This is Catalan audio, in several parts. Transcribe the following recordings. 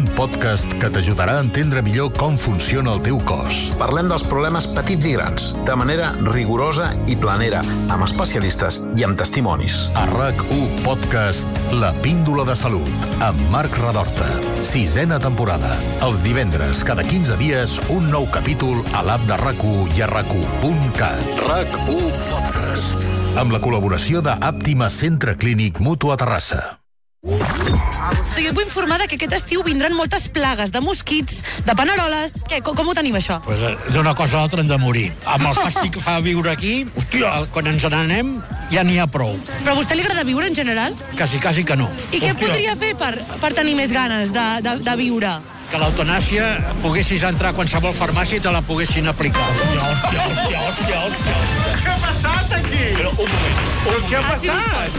un podcast que t'ajudarà a entendre millor com funciona el teu cos. Parlem dels problemes petits i grans, de manera rigorosa i planera, amb especialistes i amb testimonis. A RAC1 Podcast, La Píndola de Salut, amb Marc Redorta. 6ª temporada. Els divendres, cada 15 dies, un nou capítol a l'app de RAC1 i a RAC1.cat. RAC1 Podcast. Amb la col·laboració d'Àptima Centre Clínic Mutu a Terrassa. Jo vull informar que aquest estiu vindran moltes plagues de mosquits, de paneroles. Què, com ho tenim, això? Pues d'una cosa a l'altra hem de morir. Amb el fàstic que fa viure aquí, hòstia, quan ens n'anem ja n'hi ha prou. Però a vostè li agrada viure en general? Quasi que no. I què podria fer per tenir més ganes de viure? Que l'eutanàsia poguessis entrar a qualsevol farmàcia i te la poguessin aplicar. Hòstia. Què ha passat aquí? Però un moment. Què ha passat?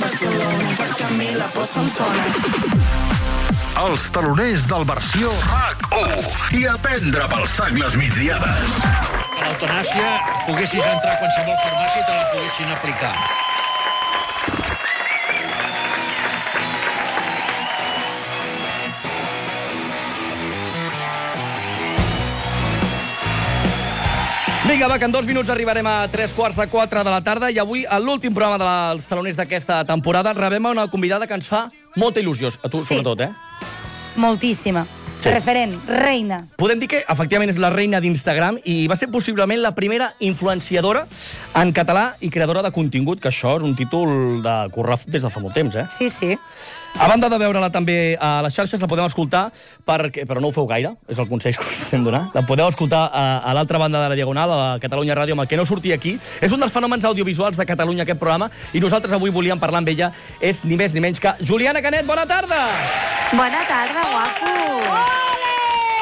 Els taloners del versió RAC1 i aprendre pel sac les migdiades. Que l'eutanàsia poguessis entrar a qualsevol farmàcia i te la poguessin aplicar. Vinga, va, que en 2 minuts arribarem a 3:45 de la tarda i avui, a l'últim programa dels taloners d'aquesta temporada, rebem una convidada que ens fa molta il·lusió. A tu, sobretot, Moltíssima. Sí. Referent, reina. Podem dir que, efectivament, és la reina d'Instagram i va ser possiblement la primera influenciadora en català i creadora de contingut, que això és un títol de currar des de fa molt temps, Sí. A banda de veure-la també a les xarxes, la podem escoltar, però no ho feu gaire, és el consell que us podem donar. La podeu escoltar a l'altra banda de la Diagonal, a Catalunya Ràdio, amb el que no sortia aquí. És un dels fenòmens audiovisuals de Catalunya, aquest programa, i nosaltres avui volíem parlar amb ella. És ni més ni menys que Juliana Canet. Bona tarda! Bona tarda, guapo! Ole!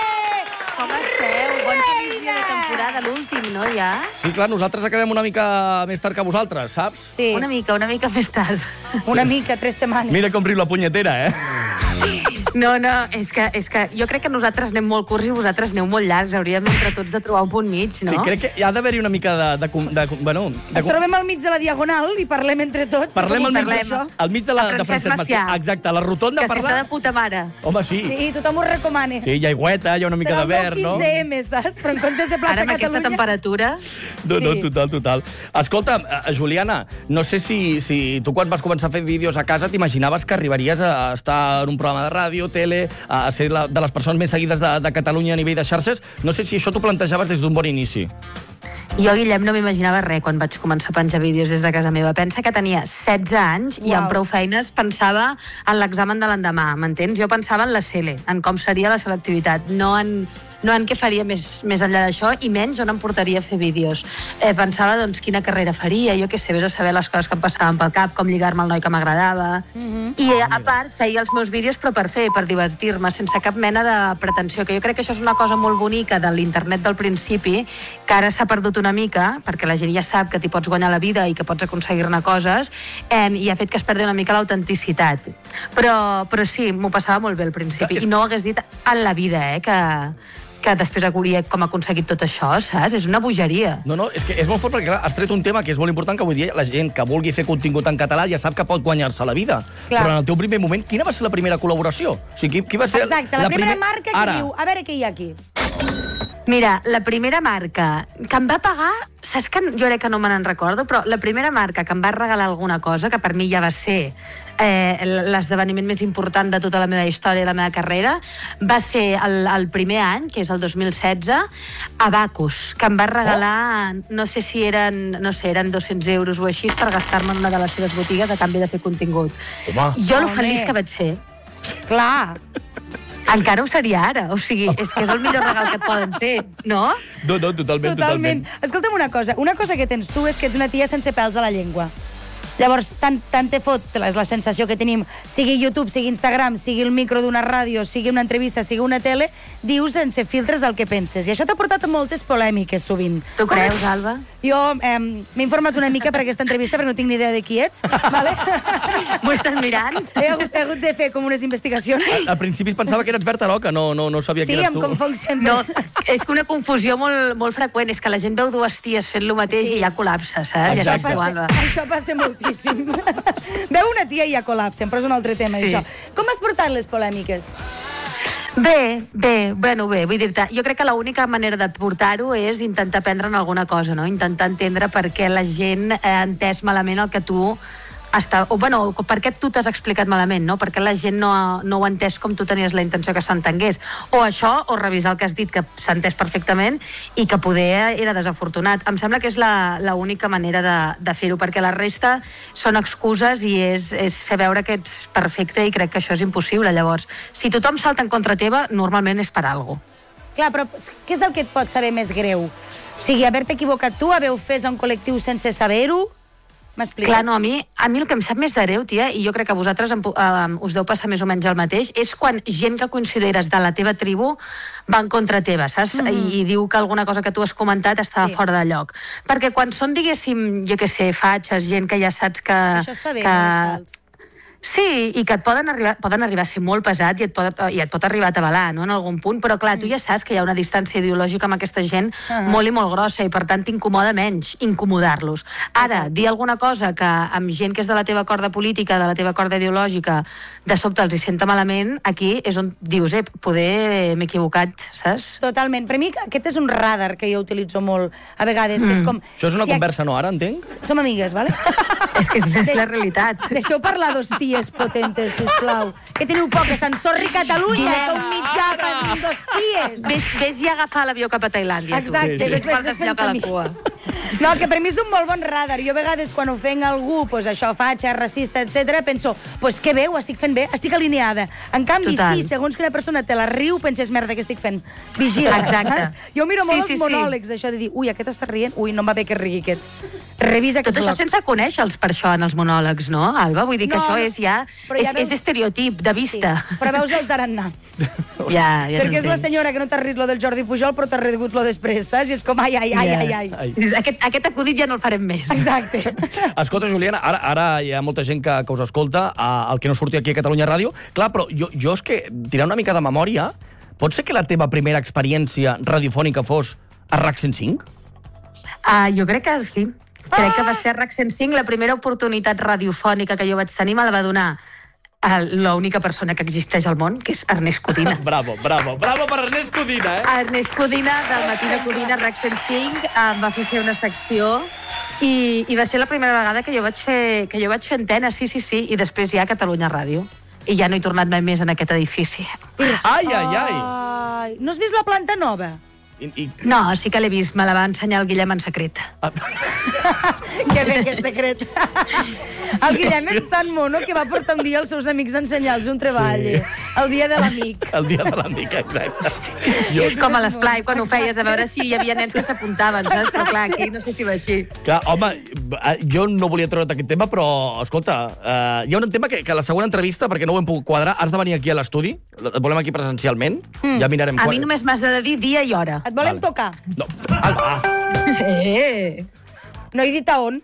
Com esteu? Bon inici de temporada, l'últim, no, ja? Sí, clar, nosaltres acabem una mica més tard que vosaltres, saps? Sí, Una mica més tard. una mica, 3 setmanes. Mira com riu la punyetera, No, és que jo crec que nosaltres anem molt curts i vosaltres aneu molt llargs. Hauríem entre tots de trobar un punt mig, no? Sí, crec que hi ha d'haver-hi una mica Ens trobem al mig de la Diagonal i parlem entre tots. Parlem al mig, Parlem. al mig de Francesc Macià. Exacte, a la rotonda Que parlar... s'està de puta mare. Home, sí. Sí, tothom ho recomana. Sí, hi ha aigüeta, hi ha una mica Serà de verd, el no? 15M, saps? Però en comptes de plaça Ara, amb aquesta Catalunya... temperatura... No, Sí. total. Escolta, Juliana, no sé si tu quan vas començar a fer vídeos a casa t'imaginaves que arribaries a estar en un programa de ràdio, tele, a ser de les persones més seguides de Catalunya a nivell de xarxes. No sé si això t'ho plantejaves des d'un bon inici. Jo, Guillem, no m'imaginava res quan vaig començar a penjar vídeos des de casa meva. Pensa que tenia 16 anys i Uau. amb prou feines pensava en l'examen de l'endemà, m'entens? Jo pensava en la SELE, en com seria la selectivitat, no en què faria més enllà d'això i menys on em portaria a fer vídeos. Pensava, doncs, quina carrera faria, jo què sé, vés a saber les coses que em passaven pel cap, com lligar-me al noi que m'agradava. I, a part, feia els meus vídeos però per fer, per divertir-me, sense cap mena de pretensió, que jo crec que això és una cosa molt bonica de l'internet del principi, que ara s'ha perdut una mica, perquè la gent ja sap que t'hi pots guanyar la vida i que pots aconseguir-ne coses, i ha fet que es perdi una mica l'autenticitat. Però sí, m'ho passava molt bé al principi, i no ho hagués dit en la vida, que després hauria com aconseguit tot això, saps? És una bogeria. No, és que és molt fort perquè, clar, has tret un tema que és molt important, que vull dir, la gent que vulgui fer contingut en català ja sap que pot guanyar-se la vida. Clar. Però en el teu primer moment, quina va ser la primera col·laboració? O sigui, qui va ser Exacte, la primera marca que diu, a veure què hi ha aquí. Mira, la primera marca que em va pagar, saps que jo crec que no me n'en recordo, però la primera marca que em va regalar alguna cosa, que per mi ja va ser l'esdeveniment més important de tota la meva història i la meva carrera, va ser el primer any, que és el 2016, Abacus, que em va regalar, no sé si eren 200 euros o així, per gastar-me en una de les seves botigues a canvi de fer contingut. Home. Jo, lo Home. feliç que vaig ser, Clar. encara ho seria ara. O sigui, és que és el millor regal que et poden fer, no? No, totalment. Escolta'm una cosa que tens tu és que ets una tia sense pèls a la llengua. Llavors, tant te fot, és la sensació que tenim, sigui YouTube, sigui Instagram, sigui el micro d'una ràdio, sigui una entrevista, sigui una tele, dius sense filtres el que penses. I això t'ha portat a moltes polèmiques, sovint. Tu creus, Alba? Jo m'he informat una mica per aquesta entrevista, perquè no tinc ni idea de qui ets, vale? M'ho estàs mirant? He hagut de fer com unes investigacions. Al principi es pensava que eres Berta Roca, no sabia Sí, que eres em tu. confonc sempre. No, és que una confusió molt freqüent és que la gent veu dues ties fent lo mateix i ja col·lapsa, saps? Ja Exacte. saps tu, Alba. Això passa moltíssim. Veu una tia i ja col·lapsen, però és un altre tema, Sí. això. Com has portat les polèmiques? Bé, vull dir-te, jo crec que l'única manera de portar-ho és intentar prendre'n alguna cosa, no? Intentar entendre per què la gent ha entès malament el que tu per què tu t'has explicat malament, no? Per què la gent no ho ha entès com tu tenies la intenció que s'entengués. O això, o revisar el que has dit, que s'ha entès perfectament i que poder era desafortunat. Em sembla que és l'única manera de fer-ho, perquè la resta són excuses i és fer veure que ets perfecte i crec que això és impossible. Llavors, si tothom salta en contra teva, normalment és per alguna cosa. Clar, però què és el que et pot saber més greu? O sigui, haver-te equivocat tu, haver ofès a un col·lectiu sense saber-ho? Clar, no, a mi el que em sap més de greu, tia, i jo crec que a vosaltres us deu passar més o menys el mateix, és quan gent que consideres de la teva tribu va en contra teva, saps? I diu que alguna cosa que tu has comentat estava fora de lloc. Perquè quan són, diguéssim, jo què sé, fatxes, gent que ja saps que... Això està bé, no? Sí, i que et poden arribar a ser molt pesat i et pot arribar a atabalar, no?, en algun punt, però clar, tu ja saps que hi ha una distància ideològica amb aquesta gent molt i molt grossa i per tant t'incomoda menys incomodar-los. Ara, dir alguna cosa que amb gent que és de la teva corda política, de la teva corda ideològica, de sobte els hi senta malament, aquí és on dius, poder m'he equivocat, saps? Totalment. Per mi aquest és un radar que jo utilitzo molt a vegades, que és com... Això és una conversa, no, ara, entenc? Som amigues, vale? És que és la realitat. Deixeu parlar dos ties potentes, sisplau. Que teniu poc, que s'ensorri Catalunya, que un mitjà amb dos ties. Ves i agafar l'avió cap a Tailàndia, tu. Exacte, ves lloc a la cua. No, que per mi és un molt bon radar. Jo a vegades quan ofenc algú, pues això, fatxa, racista, etc, penso, pues que bé, ho estic fent bé, estic alineada. En canvi, sí, segons que una persona te la riu, penses, merda, què estic fent? Vigila, saps? Jo miro molt els monòlegs, això de dir, ui, aquest està rient, ui, no em va bé que rigui aquest. Revisa aquest bloc. Tot això sense conèixer-los per això en els monòlegs, no, Alba? Vull dir que això és ja... És estereotip de vista. Però veus el tarannà. Ja perquè és la senyora que no t'ha rit lo del Jordi Pujol, però t'ha rigut lo després, saps? I és com, ai. Aquest acudit ja no el farem més. Exacte. Escolta, Juliana, ara hi ha molta gent que us escolta, el que no surti aquí a Catalunya Ràdio. Clar, però jo és que, tirant una mica de memòria, pot ser que la teva primera experiència radiofònica fos a RAC 105? Jo crec que sí. Crec que va ser a RAC 105 la primera oportunitat radiofònica que jo vaig tenir, me la va donar l'única persona que existeix al món, que és Ernest Codina. Bravo per Ernest Codina, Ernest Codina, del Matí de Codina, RAC 105, em va fer una secció i va ser la primera vegada que jo vaig fer antena, sí, i després ja a Catalunya Ràdio. I ja no he tornat mai més en aquest edifici. Ai. No has vist la planta nova? No, sí que l'he vist, me la va ensenyar el Guillem en secret. Que bé, aquest secret. El Guillem és tan mono que va portar un dia els seus amics a ensenyar-los un treball. El dia de l'amic. El dia de l'amic, exacte. És com a l'esplai, quan ho feies, a veure si hi havia nens que s'apuntaven, saps? Però clar, aquí no sé si va així. Clar, home, jo no volia treure't aquest tema, però, escolta, hi ha un tema que la següent entrevista, perquè no ho hem pogut quadrar, has de venir aquí a l'estudi, et volem aquí presencialment, ja mirarem... A mi només m'has de dir dia i hora. Et volem tocar? No, Alba. No he dit a on.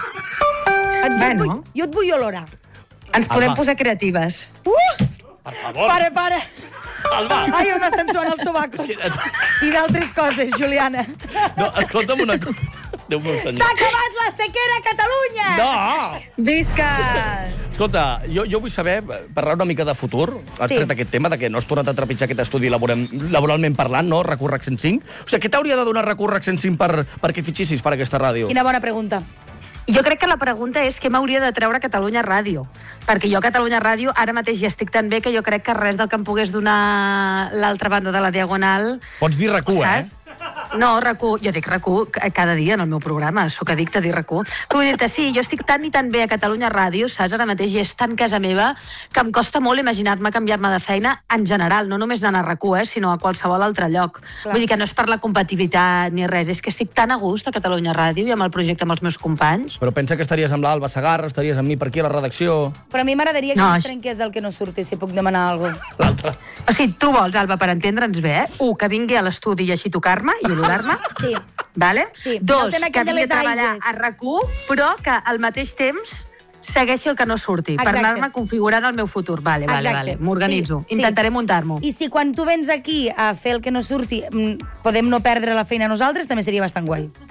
Jo et vull olorar. Ens podem posar creatives. Per favor. Para. Alba. Ai, m'estan suant els sobacos. I d'altres coses, Juliana. No, escolta'm una cosa. Déu meu senyor. S'ha acabat la sequera a Catalunya! No! Visca! Escolta, jo vull saber, parlar una mica de futur. Has tret aquest tema de que no has tornat a trepitjar aquest estudi laboralment parlant, no? RAC 105. O sigui, què t'hauria de donar RAC 105 perquè fitxissis per aquesta ràdio? Quina bona pregunta. Jo crec que la pregunta és què m'hauria de treure Catalunya Ràdio. Perquè jo a Catalunya Ràdio ara mateix ja estic tan bé que jo crec que res del que em pogués donar l'altra banda de la Diagonal... Pots dir RAC1, saps? No, RAC1, jo dic RAC1 cada dia en el meu programa, sóc addicte a dir RAC1. Però vull dir-te, sí, jo estic tan i tan bé a Catalunya Ràdio, saps, ara mateix ja és tan casa meva, que em costa molt imaginar-me canviar-me de feina en general, no només anar a RAC1, sinó a qualsevol altre lloc. Clar. Vull dir que no és per la competitivitat ni res, és que estic tan a gust a Catalunya Ràdio i amb el projecte amb els meus companys. Però pensa que estaries amb l'Alba Segarra, estaries amb mi per aquí a la redacció... Però a mi m'agradaria que ens trenqués el que no surti, si puc demanar alguna cosa. L'altre. O sigui, tu vols, Alba, per entendre'ns bé, que vingui a l'estudi i així tocar-me i olorar-me? Sí. Vale? Sí. 2, que vingui a treballar a RAC1, però que al mateix temps segueixi el que no surti, per anar-me configurant el meu futur. Vale, m'organitzo. Sí. Intentaré muntar-m'ho. I si quan tu vens aquí a fer el que no surti podem no perdre la feina nosaltres, també seria bastant guai.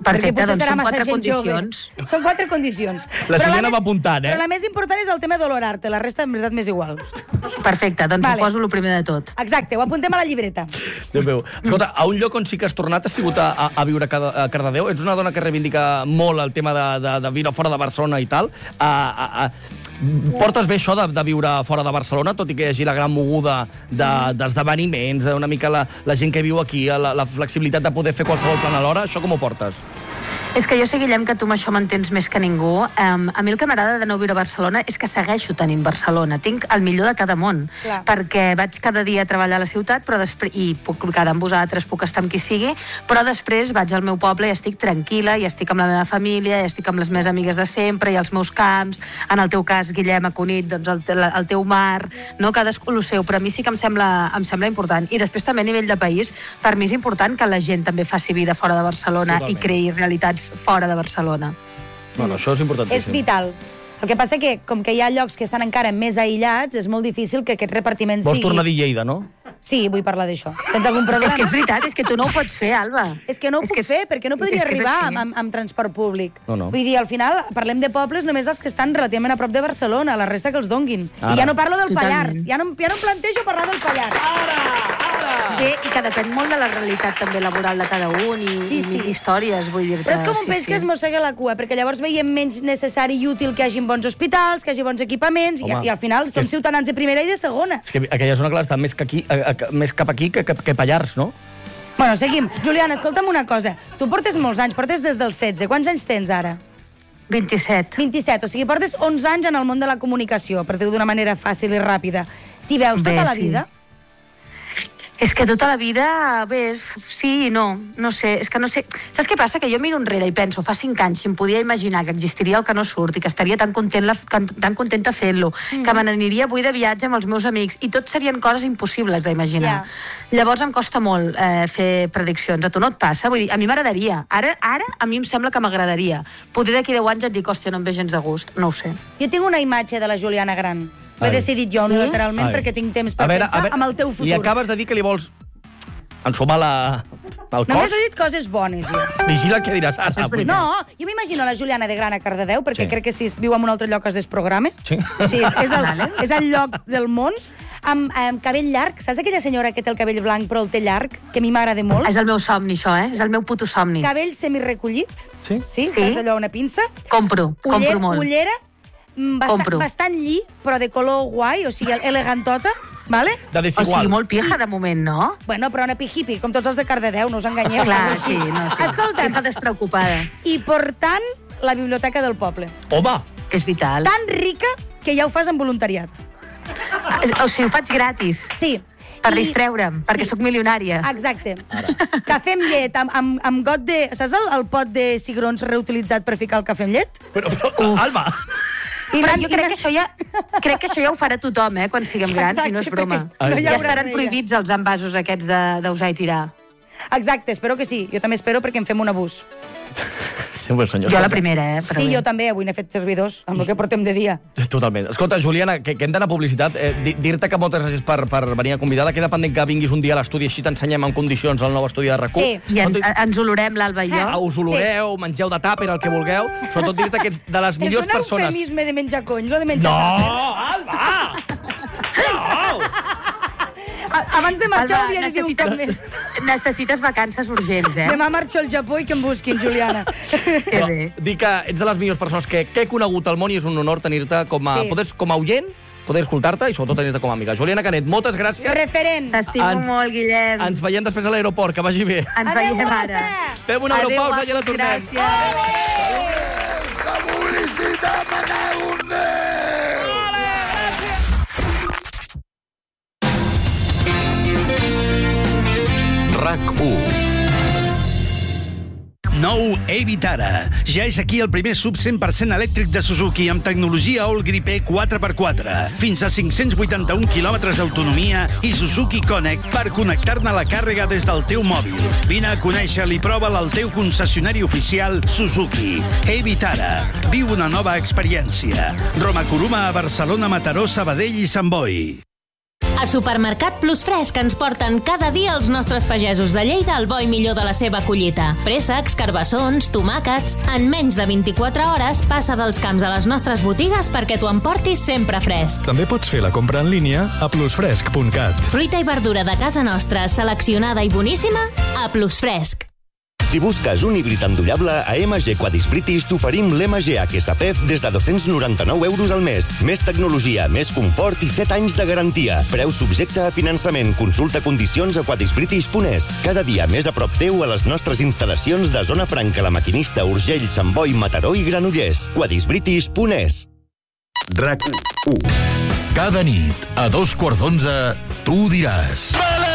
Perfecte, potser doncs serà són massa 4 gent jove. condicions. Són 4 condicions. La Però Juliana més- va apuntant, Però la més important és el tema d'olorarte, la resta en veritat m'és igual. Perfecte, doncs Vale. ho poso el primer de tot. Exacte, ho apuntem a la llibreta. Déu meu. Escolta, a un lloc on sí que has tornat, has sigut a viure a Cardedeu. Ets una dona que reivindica molt el tema de viure fora de Barcelona i tal. Portes bé això de viure fora de Barcelona, tot i que hi hagi la gran moguda d'esdeveniments, una mica la gent que viu aquí, la flexibilitat de poder fer qualsevol plan alhora, això com ho portes? És que jo sé, Guillem, que tu amb això m'entens més que ningú. A mi el que m'agrada de no viure a Barcelona és que segueixo tenint Barcelona. Tinc el millor de cada món. Clar. Perquè vaig cada dia a treballar a la ciutat, però després, i puc quedar amb vosaltres, puc estar amb qui sigui, però després vaig al meu poble i estic tranquil·la, i estic amb la meva família, i estic amb les meves amigues de sempre, i els meus camps, en el teu cas, Guillem, a Cunit, doncs el teu mar, no? Cadascú el seu, però a mi sí que em sembla important. I després també a nivell de país, per mi és important que la gent també faci vida fora de Barcelona. Totalment. I creï realitats fora de Barcelona. Bueno, això és importantíssim. És vital. El que passa que, com que hi ha llocs que estan encara més aïllats, és molt difícil que aquest repartiment Vols sigui... tornar a dir Lleida, no? Sí, vull parlar d'això. Tens algun problema? És que és veritat, és que tu no ho pots fer, Alba. És que no ho puc fer, perquè no podria és que és arribar així. amb transport públic. No. Vull dir, al final, parlem de pobles només els que estan relativament a prop de Barcelona, la resta que els donguin. Ara. I ja no parlo del Totalment. Pallars, ja no em plantejo parlar del Pallars. Bé, i que depèn molt de la realitat també laboral de cada un i, Sí, i sí. històries, vull dir-te. Però és com un peix que es mossega la cua, perquè llavors veiem menys necessari i útil que hi hagi bons hospitals, que hi hagi bons equipaments, Home, i al final som ciutadans de primera i de segona. És que aquella zona, clar, està més cap aquí que Pallars, no? Bueno, seguim. Juliana, escolta'm una cosa. Tu portes molts anys, portes des dels 16. Quants anys tens ara? 27. 27, o sigui, portes 11 anys en el món de la comunicació, per dir-ho d'una manera fàcil i ràpida. T'hi veus Bé, tota la sí. vida? És que tota la vida, bé, sí i no. No sé, és que no sé... Saps què passa? Que jo miro enrere i penso, fa 5 anys, si em podia imaginar que existiria el que no surt i que estaria tan contenta fent-lo, que me n'aniria avui de viatge amb els meus amics, i tot serien coses impossibles d'imaginar. Llavors em costa molt fer prediccions. A tu no et passa? Vull dir, a mi m'agradaria. Ara a mi em sembla que m'agradaria. Potser d'aquí 10 anys et dic, hòstia, no em ve gens de gust. No ho sé. Jo tinc una imatge de la Juliana gran. L'he Ai. decidit jo unilateralment perquè tinc temps per pensar amb el teu futur. Li acabes de dir que li vols ensumar el cos? Només he dit coses bones, jo. Vigila què diràs ara. és veritat. No, jo m'imagino la Juliana de Gran a Cardedeu, perquè Sí. crec que si viu en un altre lloc es desprograma. Sí. Sí, és el lloc del món, amb cabell llarg. Saps aquella senyora que té el cabell blanc però el té llarg, que a mi m'agrada molt? És el meu somni, això, És el meu puto somni. Cabell semirecollit. Sí? Sí, Sí. saps allò, una pinça? Compro molt. Ullera, Compro. bastant lli, però de color guai, o sigui, elegantota, vale? De O desigual. sigui, molt pija de moment, no? Bueno, però una pijipi, com tots els de Cardedeu, no us enganyeu. Clar, som així. sí, no, sí. Escolta'm, Està despreocupada. i portant la biblioteca del poble. Home, Que és vital. Tan rica que ja ho fas en voluntariat. O sigui, ho faig gratis. Sí. Per I- distreure'm, perquè sóc milionària. Exacte. Cafè amb llet, amb got de... Saps el pot de cigrons reutilitzat per ficar el cafè amb llet? però Alba, Però jo crec que això ja ho farà tothom, quan siguem grans, Exacte, i no és broma. perquè no hi Ja haurà estaran regla. prohibits els envasos aquests d'usar i tirar. Exacte, espero que sí. Jo també espero perquè en fem un abús. senyor. Jo la primera, però Sí, bé. jo també, avui n'he fet servidors, amb el que portem de dia. Totalment. Escolta, Juliana, que hem d'anar a publicitat. Dir-te que moltes gràcies per venir a convidada. Queda pendent que vinguis un dia a l'estudi, així t'ensenyem en condicions el nou estudi de RAC1. Sí. I ens olorem, l'Alba i jo. Us oloreu, mengeu de tàper, el que vulgueu. Sobretot dir-te que ets de les millors És un persones. eufemisme de menjar cony, lo de menjar No, Alba! No! Abans de marxar Alba, havia de dir un cop més. necessites vacances urgents, Demà marxo al Japó i que em busquin, Juliana. Que bé. Dic que ets de les millors persones que he conegut al món i és un honor tenir-te com a... Sí. Com a oient, poder escoltar-te i sobretot tenir-te com a amiga. Juliana Canet, moltes gràcies. Referent. T'estimo molt, Guillem. Ens veiem després a l'aeroport, que vagi bé. Ens veiem ara. Fem una Adéu, aeropausa i ara guapos, tornem. gràcies. RAC1. Nou Evitara. Ja és aquí el primer sub 100% elèctric de Suzuki amb tecnologia All Grip E 4x4. Fins a 581 quilòmetres d'autonomia i Suzuki Connect per connectar-ne la càrrega des del teu mòbil. Vine a conèixer-lo i prova-la al teu concessionari oficial Suzuki. Evitara. Viu una nova experiència. Roma Coruma a Barcelona, Mataró, Sabadell i Sant Boi. A Supermercat Plus Fresc ens porten cada dia els nostres pagesos de Lleida al bo i millor de la seva collita. Préssecs, carbassons, tomàquets... En menys de 24 hores passa dels camps a les nostres botigues perquè t'ho emportis sempre fresc. També pots fer la compra en línia a plusfresc.cat. Fruita i verdura de casa nostra, seleccionada i boníssima, a Plus Fresc. Si busques un híbrid endollable, a MG Quadis British t'oferim l'MG HSPF des de 299 euros al mes. Més tecnologia, més confort i 7 anys de garantia. Preu subjecte a finançament. Consulta condicions a quadisbritish.es. Cada dia més a prop teu a les nostres instal·lacions de Zona Franca, La Maquinista, Urgell, Sant Boi, Mataró i Granollers. quadisbritish.es. RAC1. Cada nit, a 2:15, tu diràs...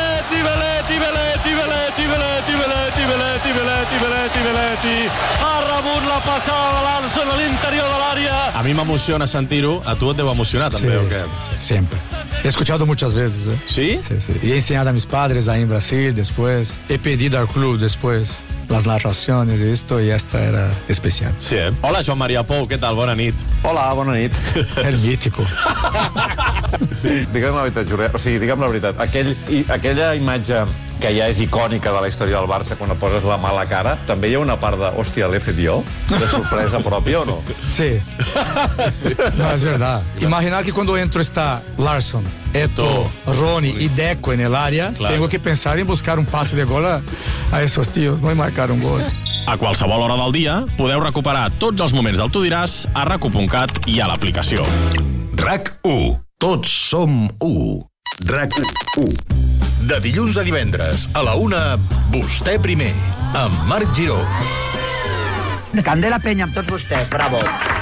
Veleti ha rebut la passada de l'Arson a l'interior de l'àrea. A mi m'emociona sentir-ho, a tu et deu emocionar també, o què? Siempre. He escuchado muchas veces, ¿eh? ¿Sí? Sí, sí. Y he enseñado a mis padres ahí en Brasil después. He pedido al club después las narraciones y esto, y esta era especial. Sí, eh? Hola, Joan Maria Pou, què tal? Bona nit. Hola, bona nit. El mítico. Digue'm la veritat, Julià, o sigui, digue'm la veritat, aquella imatge que ja és icònica de la història del Barça quan poses la mala cara, també hi ha una part de, hòstia, l'he fet jo? De sorpresa pròpia o no? Sí. No, es verdad. Imaginar que cuando entro está Larsson, Eto'o, Ronnie y Deco en el área, tengo que pensar en buscar un pase de gol a esos tíos, no marcar un gol. A qualsevol hora del dia podeu recuperar tots els moments del Tu diràs a rac1.cat i a l'aplicació. RAC1. Tots som u. RAC1. De dilluns a divendres, a la 1, vostè primer, amb Marc Giró. Candela Penya amb tots vostès, bravo.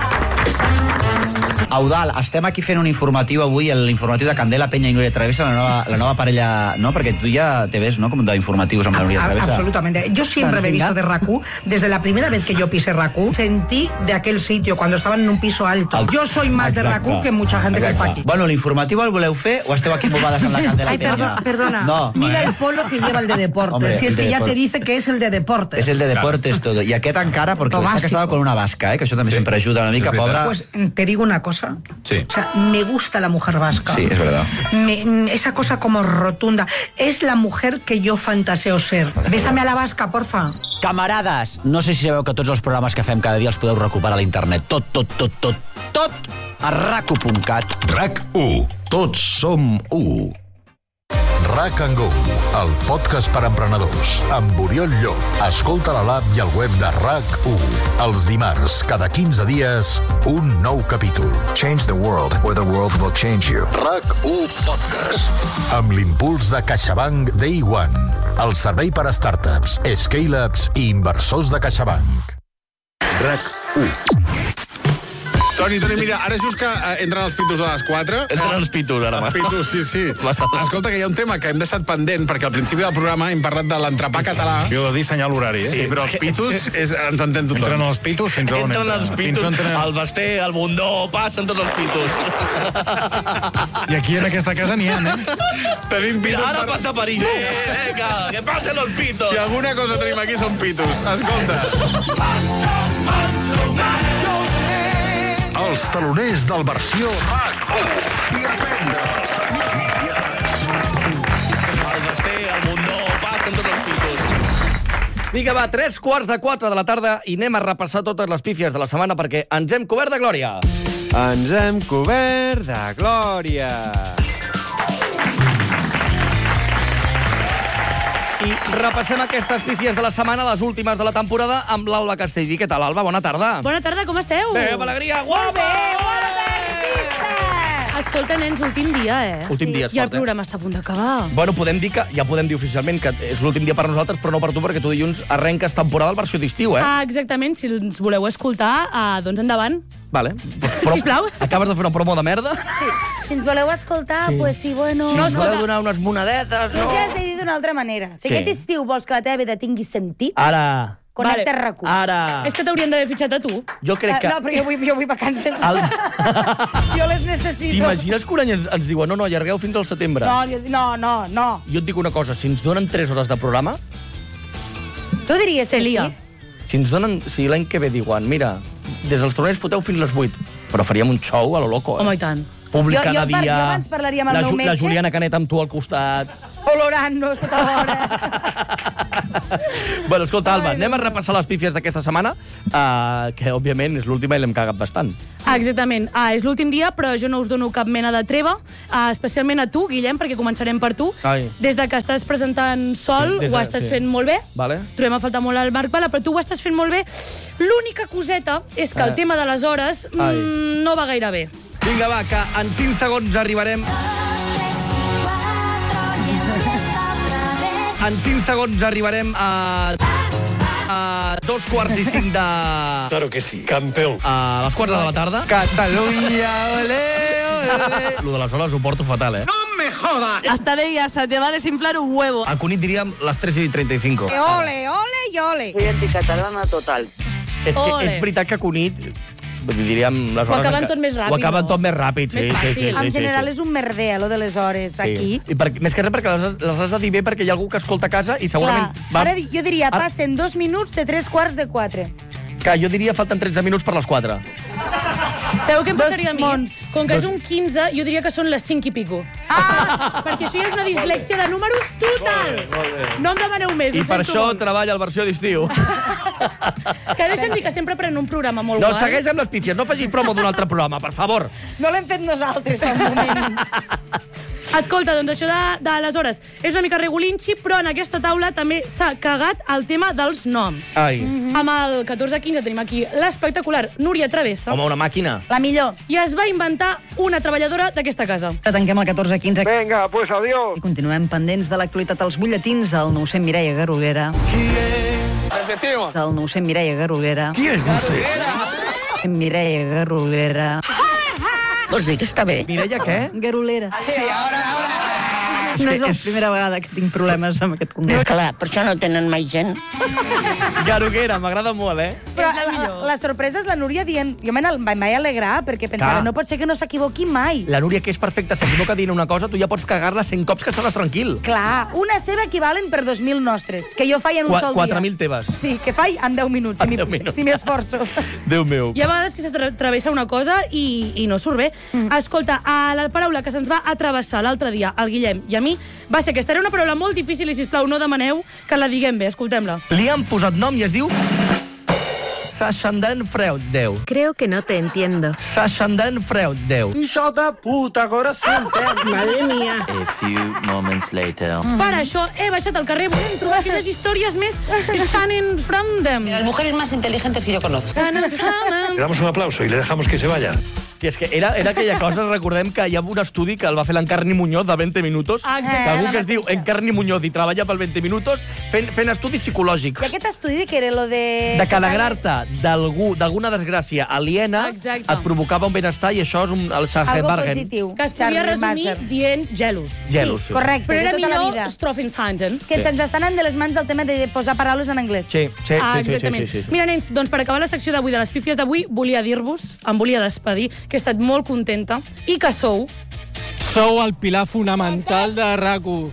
Eudal, estem aquí fent un informatiu avui, l'informatiu de Candela Penya i Núria Travessa, la nova parella, ¿no? Porque tú ya te ves, ¿no? Como de informativos amb la Núria Travessa. Absolutamente. Yo siempre me he visto de RAC1. Desde la primera vez que yo pisé RAC1, sentí de aquel sitio, cuando estaban en un piso alto. Yo soy más de RAC1 que mucha gente que está aquí. Bueno, l'informatiu el voleu fer o esteu aquí movades amb la Candela Penya? Ay, perdona. No. Mira el polo que lleva el de deportes. Hombre, si es que ya te dice que es el de deportes. Es el de deportes todo. Y aquest encara, porque está casado con una vasca, que això també sempre ajuda una mica, pobra. Pues te digo una cosa. Sí. O sea, me gusta la mujer vasca. Sí, es verdad. Esa cosa como rotunda. Es la mujer que yo fantaseo ser. Bésame a la vasca, porfa. Camarades, no sé si sabeu que tots els programes que fem cada dia els podeu recuperar a l'internet. Tot a rac1.cat. RAC1. Tots som u. RAC and Go, el podcast per emprenedors, amb Oriol Llop. Escolta a l'app i al web de RAC1. Els dimarts, cada 15 dies, un nou capítol. Change the world, or the world will change you. RAC1 Podcast. Amb l'impuls de CaixaBank Day One, el servei per a startups, scale-ups i inversors de CaixaBank. RAC1. Toni, mira, ara just que entren els pitos a les 4... Entren els pitos, ara. Els pitos, sí. Escolta, que hi ha un tema que hem deixat pendent, perquè al principi del programa hem parlat de l'entrepà català. Jo he de dir senyal horari, eh? Sí, però els pitos ens entén tothom. Entren els pitos fins on entren els pitos, el Basté, el Bundó, passen tots els pitos. I aquí en aquesta casa n'hi ha, eh? Tenim pitos. Ara passa a París, venga, que passen els pitos. Si alguna cosa tenim aquí són pitos. Escolta. Els taloners del versió RAC1 i aprendre'ls les migdiades. El Basté, el Bundó, passen tots els pitos. Vinga, va, 3:15 de la tarda i anem a repassar totes les pífies de la setmana perquè ens hem cobert de glòria. Ens hem cobert de glòria. I repassem aquestes pífies de la setmana, les últimes de la temporada, amb l'Alba Castellví. Què tal, Alba? Bona tarda. Bona tarda, com esteu? Bé, amb alegria, guapa! Escolta, nens, últim dia, eh? Últim dia, és I el fort, eh? programa està a punt d'acabar. Bueno, podem dir que, ja podem dir oficialment que és l'últim dia per nosaltres, però no per tu, perquè tu dilluns arrenques temporada al versió d'estiu, eh? Ah, exactament, si ens voleu escoltar, doncs endavant. Vale. Sisplau. Acabes de fer una promo de merda? Sí. Si ens voleu escoltar, pues sí, bueno... Si ens voleu donar unes monedetes, no? no? Ja has de dir d'una altra manera. Si Sí. aquest estiu vols que la teva vida tingui sentit, Ara. connecta RAC1. Ara. És que t'haurien d'haver fitxat a tu. Jo crec que... No, però jo vull vacances. Jo les necessito. T'imagines que un any ens diuen no, allargueu fins al setembre? No. Jo et dic una cosa, si ens donen 3 hores de programa... Tu diries Se lia. Si l'any que ve diuen, mira, des dels torneigs foteu fins les 8, però faríem un show a lo loco, eh? Home, i tant. públic cada dia. Jo abans parlaria amb el meu metge. La Juliana Canet amb tu al costat. Olorant-nos tota l'hora. Bueno, escolta, Alba, anem a repassar les pífies d'aquesta setmana, que, òbviament, és l'última i l'hem cagat bastant. Exactament. És l'últim dia, però jo no us dono cap mena de treva, especialment a tu, Guillem, perquè començarem per tu. Des de que estàs presentant sol, ho estàs fent molt bé. Trobem a faltar molt el Marc Bala, però tu ho estàs fent molt bé. L'única coseta és que el tema de les hores no va gaire bé. Vinga, va, que en 5 segons arribarem... En 5 segons arribarem a 2:45 de... Claro que sí, campeón. A les 4 de la tarda. Catalunya, ole, ole. Lo de les hores ho porto fatal, ¡No me jodas! Hasta de ella se te va a desinflar un huevo. A Cunit diríem les 3:35. Ole, ole i ole. Soy anticatalana total. És que és veritat que a Cunit... diríem, les hores... Ho acaben tot més ràpid, Ho acaben tot més ràpid, sí. En general és un merder, lo de les hores, aquí. I més que res perquè les has de dir bé, perquè hi ha algú que escolta a casa i segurament... Ara jo diria, passen 2 minuts de 3:45. Que jo diria falten 13 minuts per les 4. Sabeu què em passaria a mi? Com que és un 15, jo diria que són les 5 i pico. Perquè això ja és una dislèxia de números total. No em demaneu més. I per això treballa el versió d'estiu. Que deixa'm dir que estem preparant un programa molt guai. guai. No, segueix amb les pífies, no facis promo d'un altre programa, per favor. No l'hem fet nosaltres, fa un moment. Escolta, doncs això de les hores és una mica regulinxi, però en aquesta taula també s'ha cagat el tema dels noms. Amb el 14-15 tenim aquí l'espectacular Núria Travessa. Home, una màquina. La millor. I es va inventar una treballadora d'aquesta casa. Tanquem el 14-15. Venga, pues adiós. I continuem pendents de l'actualitat als butlletins del 900 Mireia Garolera. Del 900 Mireia Garolera. Qui és vostè? Mireia Garolera. Vols dir que està bé? Mireia què? Garolera. Sí, ara. No és la primera vegada que tinc problemes amb aquest cognom. Clar, per això no tenen mai gent. Garuguera, m'agrada molt, Però la sorpresa és la Núria dient... Jo em vaig alegrar, perquè pensava, no pot ser que no s'equivoqui mai. La Núria, que és perfecta, s'equivoca dient una cosa, tu ja pots cagar-la 100 cops que estaràs tranquil. Clar, una seva equivalen per 2.000 nostres, que jo faig en un sol dia. 4.000 teves. Sí, que faig en 10 minuts, si m'esforço. Déu meu. Hi ha vegades que s'atravessa una cosa i no surt bé. Escolta, la paraula que se'ns va atravessar l'altre dia, al Guillem i a mi, va ser aquesta. Era una paraula molt difícil i, sisplau, no demaneu que la diguem bé. Escoltem-la. Li han posat nom i es diu... Sashandant Freudeu. Creo que no te entiendo. Sashandant Freudeu. Hijo de puta, corazón. Madre mía. A few moments later. Per això he baixat al carrer volent trobar aquelles històries més shining from them. Las mujeres más inteligentes que yo conozco. Le damos un aplauso y le dejamos que se vaya. I és que era aquella cosa, recordem que hi ha un estudi que el va fer l'Encarni Muñoz de 20 minuts, que algú que es diu Encarni Muñoz i treballa pel 20 minuts fent estudis psicològics. I aquest estudi que era lo de... De que alegrar-te d'alguna desgràcia aliena et provocava un benestar i això és el Schadenbergen. Algo positiu. Que es podia resumir dient gelos. Gelos, sí. Correcte, però de era tota la vida. millor Strophenshagen. Que se'ns estan anant de les mans el tema de posar paraules en anglès. Sí. Exactament. Mira, nens, doncs per acabar la secció d'avui de les pífies d'avui, volia dir-vos, em volia despedir, que he estat molt contenta i que sou el pilar fonamental de RAC1.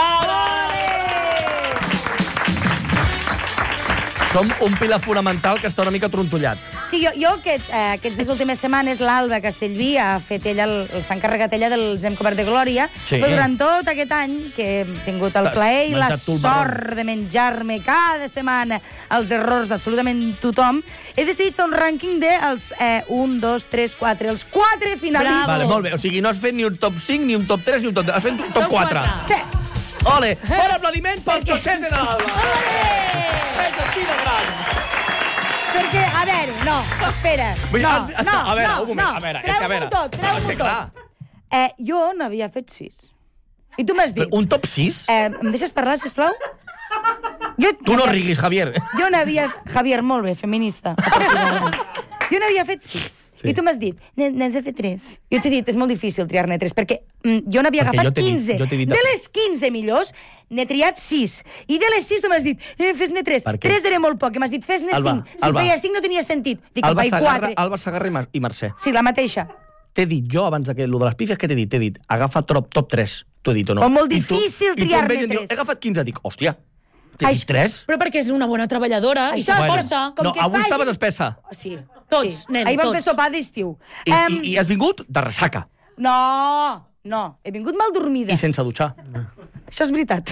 Som un pilar fonamental que està una mica trontollat. Sí, jo aquestes últimes setmanes l'Alba Castellví ha fet ella, s'ha encarregat ella dels Hem Cobert de Glòria, però durant tot aquest any que hem tingut el plaer i la sort de menjar-me cada setmana els errors d'absolutament tothom, he decidit fer un rànquing dels 1, 2, 3, 4, els 4 finalistes. Vale, molt bé, o sigui, no has fet ni un top 5, ni un top 3, ni un top 10, has fet un top 4. Sí. Ole, fora aplaudiment pel Xoxet de l'Alba. És així de gran. Perquè, a veure, no, espera. A veure, treu-m'ho tot. Jo n'havia fet 6. I tu m'has dit... Un top 6? Em deixes parlar, sisplau? Tu no riguis, Javier. Jo n'havia... Javier, molt bé, feminista. Jo n'havia fet 6. I tu m'has dit, n'has de fer 3. Jo t'he dit, és molt difícil triar-ne 3, perquè jo n'havia agafat 15. De les 15 millors, n'he triat 6. I de les 6 tu m'has dit, fes-ne 3. 3 era molt poc, i m'has dit, fes-ne 5. Si feia 5 no tenia sentit. Dic, em vaig 4. Alba Sagarra i Mercè. Sí, la mateixa. T'he dit jo, abans de lo de les pífies, què t'he dit? T'he dit, agafa top 3. T'ho he dit o no? O molt difícil triar-ne 3. He agafat 15, dic, hòstia, t'he dit 3? Però perquè és una bona treballadora i s'esforça. No, avui estaves espessa. Sí. Tots, nen, ahir vam tots. fer sopar d'estiu. I has vingut de ressaca. No, he vingut mal dormida. I sense dutxar. Això és veritat.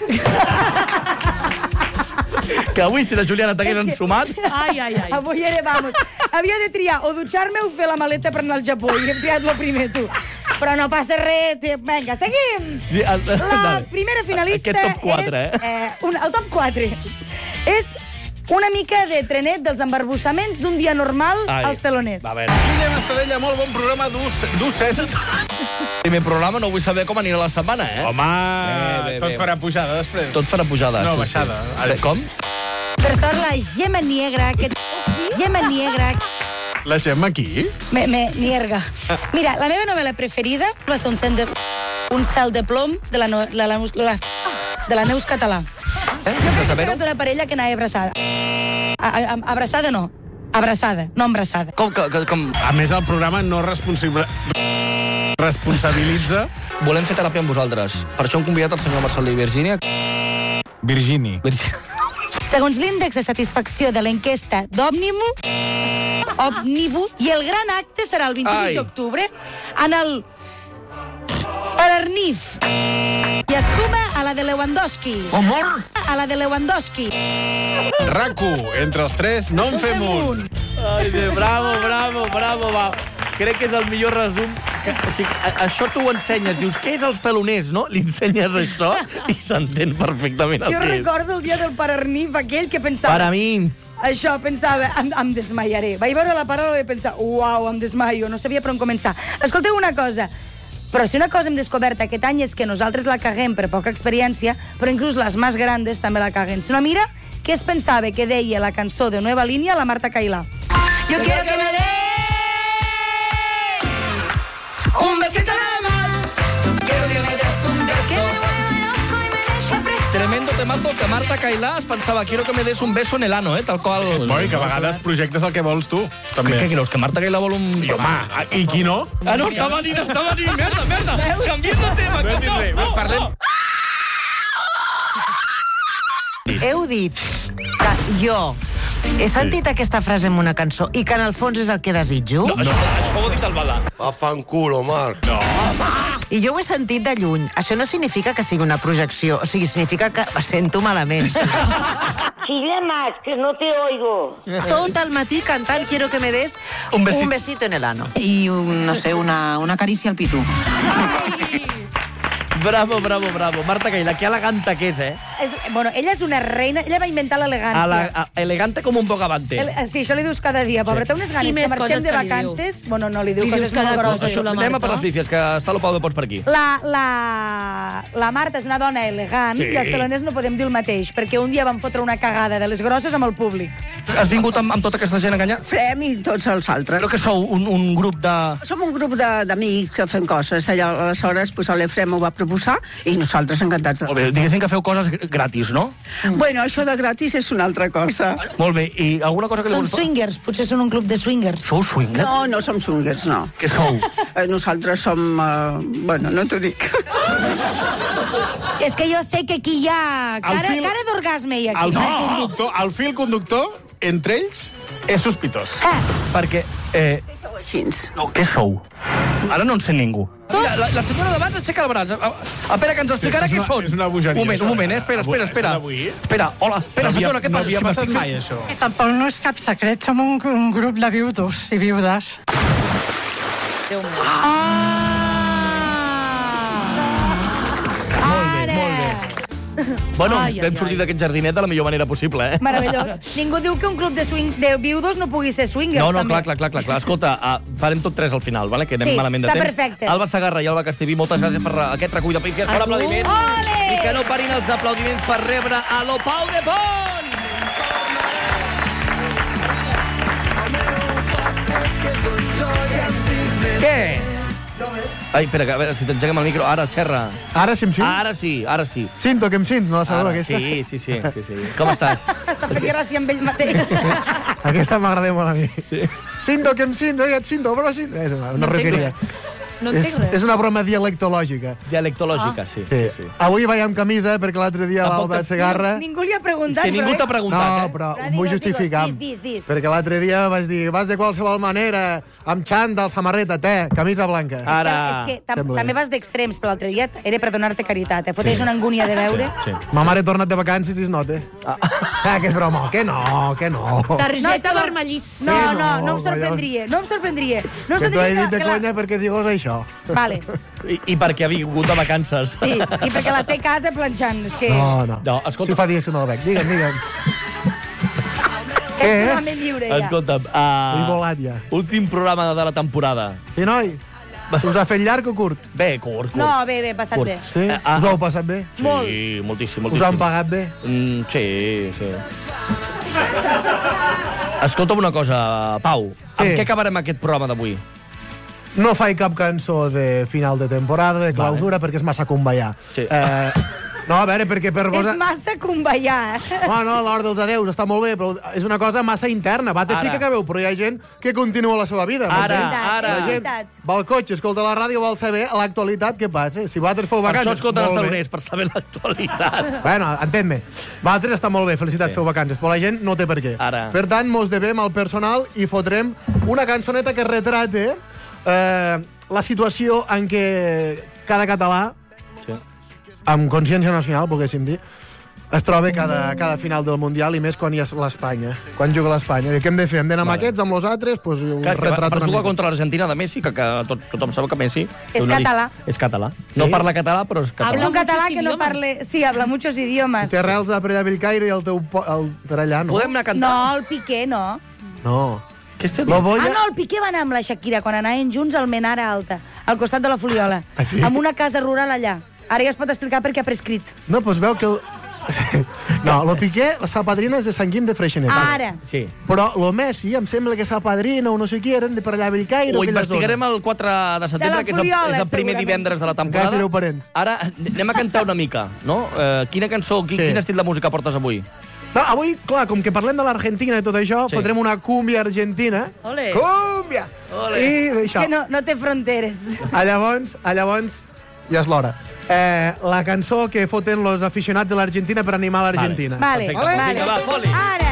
Que avui, si la Juliana t'hagués ensumat... Ai. Avui vamos. Havia de triar o dutxar-me o fer la maleta per anar al Japó. I hem triat lo primer, tu. Però no passa res. Vinga, seguim. La primera finalista Aquest top 4, el top 4 és una mica de trenet dels embarbussaments d'un dia normal als teloners. Va, a veure. Guillem Estadella, molt bon programa docent. Primer programa, no vull saber com anirà la setmana, Home, tot farà pujada després. Tot farà pujada, no, sí. baixada. Sí. Com? Per sort, la Gemma Niegra... La Gemma aquí? Me nierga. Mira, la meva novel·la preferida va ser un cel de plom de la Neus Català. Jo crec que una parella que anava abraçada. Abraçada no. Abraçada, no embraçada. Com? A més, el programa no responsabilitza... Volem fer teràpia amb vosaltres. Per això hem convidat el senyor Marcelí i Virgínia. Virgini. Segons l'índex de satisfacció de l'enquesta d'Òmnibu, i el gran acte serà el 28 d'octubre en el Pararnif. I es suma a la de Lewandowski. Amor? A la de Lewandowski. RAC1, entre els tres no en fem un. Ai, bravo, va. Crec que és el millor resum. O sigui, això tu ho ensenyes, dius, què és els taloners, no? Li ensenyes això i s'entén perfectament el que és. Jo recordo el dia del Pararnif, aquell que pensava... Paraninf. Això, pensava, em desmaiaré. Vaig veure la paraula i pensar, uau, em desmaio, no sabia per on començar. Escolteu una cosa, però si una cosa hem descobert aquest any és que nosaltres la caguem per poca experiència, però inclús les més grandes també la caguen. Si no, mira, què es pensava que deia la cançó de Nueva Línea la Marta Cailà? Yo quiero que me dé un besito nada más. Quiero que me des un beso. Tremendo temazo que Marta Cailà es pensava quiero que me des un beso en el ano, tal qual... Boi, que a vegades projectes el que vols tu. Què creus, que Marta Cailà vol un... I home, i qui no? Ah, no, està venint, merda. Canviem de tema. No he dit res, parlem... Heu dit que jo he sentit aquesta frase en una cançó i que en el fons és el que desitjo? No, això ho ha dit el Balà. Va fanculo, Marc. No. I jo ho he sentit de lluny. Això no significa que sigui una projecció, o sigui, significa que sento malament. Chile más, que no te oigo. Tot el matí cantant Quiero que me des un besito en el ano. I, no sé, una carícia al pitu. Bravo. Marta Cailà, que eleganta que és, Bueno, ella és una reina, ella va inventar l'elegància. Elegante com un bogavante. Sí, això li dius cada dia, pobre. Té unes ganes que marxem de vacances. Bueno, no, li diu coses molt grosses. Anem a per les bícies, que està el Pau de Pots per aquí. La Marta és una dona elegant i els teloners no podem dir el mateix, perquè un dia van fotre una cagada de les grosses amb el públic. Has vingut amb tota aquesta gent a enganyar? Frem i tots els altres. Però que sou un grup de... Som un grup d'amics que fem coses. Allà, aleshores, l'Efrem ho va proposar i nosaltres encantats. Molt bé, diguéssim que feu coses gratis, no? Bueno, això de gratis és una altra cosa. Molt bé, i alguna cosa que... Són swingers, potser són un club de swingers. Sou swingers? No, no som swingers, no. Què sou? Nosaltres som... Bueno, no t'ho dic. És que jo sé que aquí hi ha cara d'orgasme hi ha aquí. El fil conductor, entre ells, és sospitós. Perquè... Sou així. No, què sou? Ara no en sé ningú. Mira, la senyora d'abans aixeca el braç. Espera, que ens explicarà què són. És una bogeria. Un moment, Espera. Espera, hola. Espera, senyora, què passa? No havia passat mai, això. Tampoc no és cap secret, som un grup de viudos i viudes. Déu meu. Bueno, vam sortir d'aquest jardinet de la millor manera possible, Meravellós. Ningú diu que un club de viudos no pugui ser swingers, també. No, clar. Escolta, farem tot tres al final, vale? Que anem malament de temps. Sí, està perfecte. Alba Sagarra i Alba Castellví, moltes gràcies per aquest recull de pífies. Per aplaudiment. I que no parin els aplaudiments per rebre a lo Pau de Pons! Què? Ai, espera, a veure si t'engeguem el micro. Ara, xerra. Ara sí em sents? Ara sí. Cinto, que em sents, no la sabeu, aquesta? Sí. Com estàs? S'ha fet gràcia amb ell mateix. Aquesta m'agrada molt a mi. Cinto, que em sents, et cinto, però cinto. És una roqueria. No entenc res. És una broma dialectològica. Dialectològica, sí. Avui vaig amb camisa perquè l'altre dia l'Alba Segarra... Ningú li ha preguntat, És que ningú t'ha preguntat, No, però vull justificar. Dis. Perquè l'altre dia vaig dir, vas de qualsevol manera, amb xandall, samarreta, camisa blanca. És que també vas d'extrems, però l'altre dia era per donar-te caritat. Fotés una angúnia de veure. Ma mare ha tornat de vacances i es nota. Que és broma, que no. Targeta vermellíssima. No em sorprendria. Que t'ho he dit de conya perquè digues això. Vale. I perquè ha vingut de vacances. Sí, i perquè la té a casa planxant. És que... No, escolta. Si fa dies que no la veig. Digue'm. Absolutament lliure, ja. Escolta'm, he volat ja. Últim programa de la temporada. Sí, noi? Us ha fet llarg o curt? Bé, curt. No, bé, passat bé. Sí? Us ho heu passat bé? Sí, moltíssim. Us han pagat bé? Sí. Escolta'm una cosa, Pau. Amb què acabarem aquest programa d'avui? No faig cap cançó de final de temporada, de clausura, perquè és massa convallar. Sí. No, a veure, perquè per vos... És massa convallar. No, l'hora dels adeus està molt bé, però és una cosa massa interna. Sí que acabeu, però hi ha gent que continua la seva vida. Ara. La gent va al cotxe, escolta la ràdio, vol saber a l'actualitat què passa. Si vosaltres feu vacances... Per això escolten els taloners, per saber l'actualitat. Bueno, entén-me. Vosaltres està molt bé, felicitats, feu vacances, però la gent no té per què. Per tant, mos devem al personal i fotrem una cançoneta que retrata la situació en què cada català, amb consciència nacional, poguéssim dir, es troba cada final del Mundial i més quan hi ha l'Espanya. Quan juga l'Espanya. Què hem de fer? Hem d'anar amb aquests, amb els altres? Pues, per jugar contra l'Argentina de Messi, que tothom sap que Messi... És català. És català. No parla català, però és català. Habla un català que no parle... Sí, habla muchos idiomes. Té arrels per allà a Bellcaire i el teu... per allà, no? Podem anar a cantar? No, el Piqué, no. No. Què estàs dient? No, el Piqué va anar amb la Shakira quan anaven junts al Menara Alta, al costat de la Fuliola. Sí? Amb una casa rural allà. Ara ja es pot explicar per què ha prescrit. No, doncs veu que... No, el Piqué, sa padrina és de Sant Guim de Freixenet. Ara. Sí. Però el Messi, em sembla que sa padrina o no sé qui eren de per allà a Bellcaire. Ho investigarem el 4 de setembre, que és el primer divendres de la temporada. Encara sereu parents. Ara anem a cantar una mica, no? Quina cançó, quin estil de música portes avui? No, avui, clar, com que parlem de l'Argentina i tot això, fotrem una cúmbia argentina. Ole. Cúmbia! I això. Que no té fronteres. Llavors, ja és l'hora. La cançó que foten los aficionats de l'Argentina per animar l'Argentina. Vale. Vale? Vinga, va, foli. Ara.